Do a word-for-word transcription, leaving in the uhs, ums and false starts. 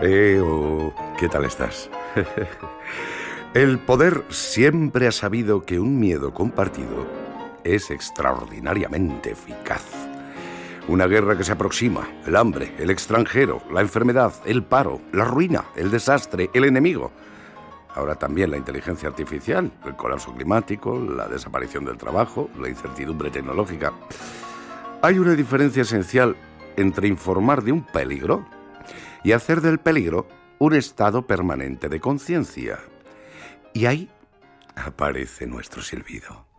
Eh, oh, ¿qué tal estás? El poder siempre ha sabido que un miedo compartido es extraordinariamente eficaz. Una guerra que se aproxima, el hambre, el extranjero, la enfermedad, el paro, la ruina, el desastre, el enemigo. Ahora también la inteligencia artificial, el colapso climático, la desaparición del trabajo, la incertidumbre tecnológica. Hay una diferencia esencial entre informar de un peligro y hacer del peligro un estado permanente de conciencia. Y ahí aparece nuestro silbido.